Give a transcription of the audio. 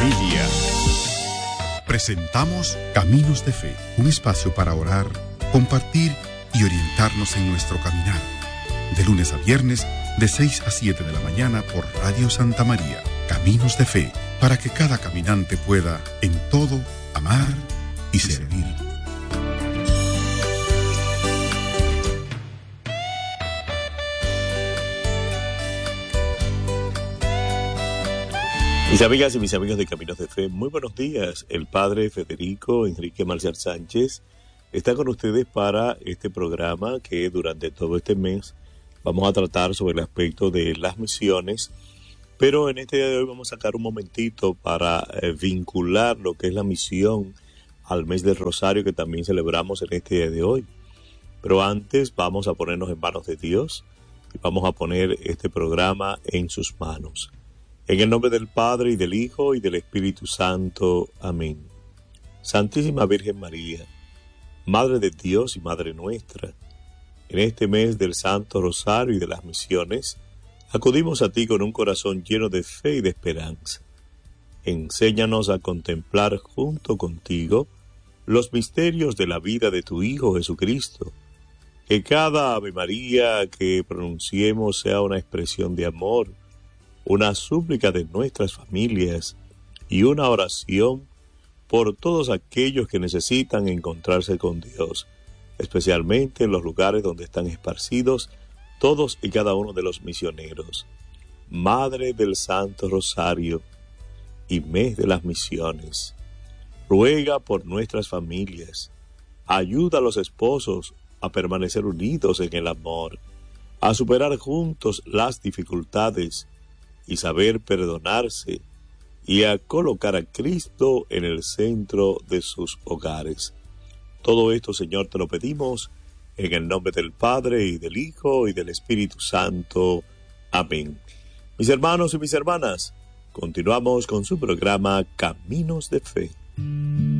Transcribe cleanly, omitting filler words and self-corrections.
familia. Presentamos Caminos de Fe, un espacio para orar, compartir y orientarnos en nuestro caminar. De lunes a viernes, de 6 a 7 de la mañana por Radio Santa María. Caminos de Fe, para que cada caminante pueda, en todo, amar y servir. Mis amigas y mis amigos de Caminos de Fe, muy buenos días. El padre Federico Enrique Marcial Sánchez está con ustedes para este programa que durante todo este mes vamos a tratar sobre el aspecto de las misiones, pero en este día de hoy vamos a sacar un momentito para vincular lo que es la misión al mes del Rosario que también celebramos en este día de hoy. Pero antes vamos a ponernos en manos de Dios y vamos a poner este programa en sus manos. En el nombre del Padre, y del Hijo, y del Espíritu Santo. Amén. Santísima Virgen María, Madre de Dios y Madre nuestra, en este mes del Santo Rosario y de las misiones, acudimos a ti con un corazón lleno de fe y de esperanza. Enséñanos a contemplar junto contigo los misterios de la vida de tu Hijo Jesucristo. Que cada Ave María que pronunciemos sea una expresión de amor, una súplica de nuestras familias y una oración por todos aquellos que necesitan encontrarse con Dios, especialmente en los lugares donde están esparcidos todos y cada uno de los misioneros. Madre del Santo Rosario y mes de las misiones, ruega por nuestras familias, ayuda a los esposos a permanecer unidos en el amor, a superar juntos las dificultades y saber perdonarse, y a colocar a Cristo en el centro de sus hogares. Todo esto, Señor, te lo pedimos en el nombre del Padre, y del Hijo, y del Espíritu Santo. Amén. Mis hermanos y mis hermanas, continuamos con su programa Caminos de Fe.